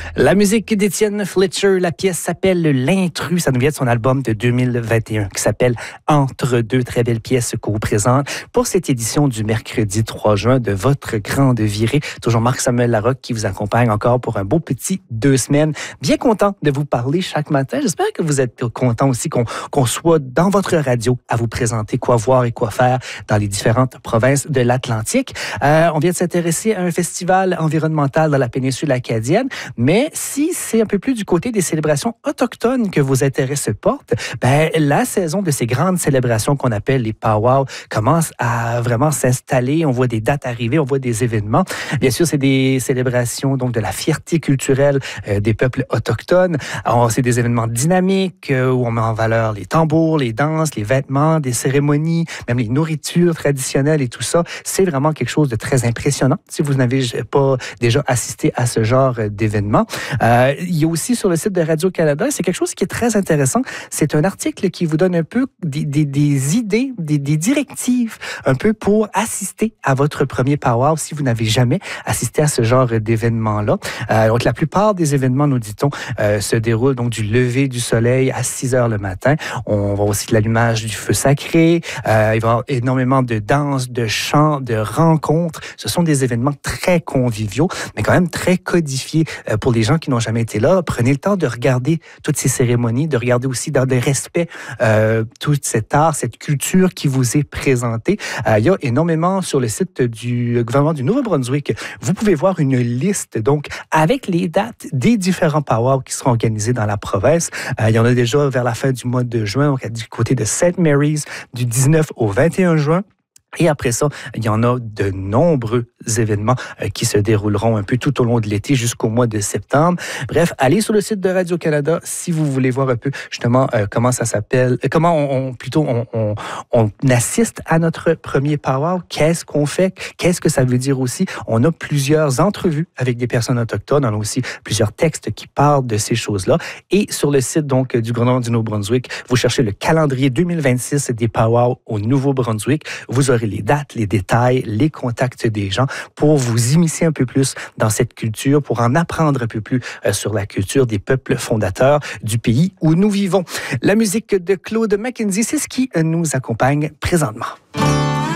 La musique d'Étienne Fletcher, la pièce s'appelle L'Intrus. Ça nous vient de son album de 2021 qui s'appelle Entre deux. Très belle pièce qu'on vous présente pour cette édition du mercredi 3 juin de votre grande virée. Toujours Marc-Samuel Larocque qui vous accompagne encore pour un beau petit 2 semaines. Bien content de vous parler chaque matin. J'espère que vous êtes content aussi qu'on soit dans votre radio à vous présenter quoi voir et quoi faire dans les différentes provinces de l'Atlantique. On vient de s'intéresser à un festival environnemental dans la péninsule acadienne, mais si c'est un peu plus du côté des célébrations autochtones que vos intérêts se portent, la saison de ces grandes célébrations qu'on appelle les powwows commence à vraiment s'installer. On voit des dates arriver, on voit des événements. Bien sûr, c'est des célébrations donc de la fierté culturelle des peuples autochtones. C'est des événements dynamiques où on met en valeur les tambours, les danses, les vêtements, des cérémonies, même les nourritures traditionnelles et tout ça. C'est vraiment quelque chose de très impressionnant si vous n'avez pas déjà assisté à ce genre d'événement. Il y a aussi sur le site de Radio-Canada, c'est quelque chose qui est très intéressant. C'est un article qui vous donne un peu des idées, des directives un peu pour assister à votre premier powwow si vous n'avez jamais assisté à ce genre d'événement-là. Donc, la plupart des événements, nous dit-on, se déroulent donc du lever du soleil à 6 heures le matin. On voit aussi de l'allumage du feu sacré. Il va y avoir énormément de danses, de chants, de rencontres. Ce sont des événements très conviviaux, mais quand même très codifiés pour les gens qui n'ont jamais été là. Prenez le temps de regarder toutes ces cérémonies, de regarder aussi dans le respect tout cet art, cette culture qui vous est présentée. Il y a énormément sur le site du gouvernement du Nouveau-Brunswick. Vous pouvez voir une liste donc avec les dates des différents powwows qui seront organisés dans la province. Il y en a déjà vers la fin du mois de juin, donc du côté de St. Mary's, du 19 au 21 juin. Et après ça, il y en a de nombreux événements qui se dérouleront un peu tout au long de l'été jusqu'au mois de septembre. Bref, allez sur le site de Radio-Canada si vous voulez voir un peu justement comment ça s'appelle, comment on assiste à notre premier powwow, qu'est-ce qu'on fait, qu'est-ce que ça veut dire aussi. On a plusieurs entrevues avec des personnes autochtones, on a aussi plusieurs textes qui parlent de ces choses-là. Et sur le site donc du gouvernement du Nouveau-Brunswick, vous cherchez le calendrier 2026 des powwows au Nouveau-Brunswick. Vous aurez les dates, les détails, les contacts des gens pour vous immiscer un peu plus dans cette culture, pour en apprendre un peu plus sur la culture des peuples fondateurs du pays où nous vivons. La musique de Claude McKenzie, c'est ce qui nous accompagne présentement.